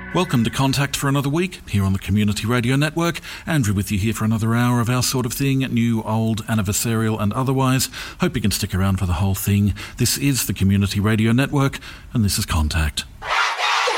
Welcome to Contact for another week, here on the Community Radio Network. Andrew with you here for another hour of our sort of thing, new, old, anniversarial and otherwise. Hope you can stick around for the whole thing. This is the Community Radio Network, and this is Contact.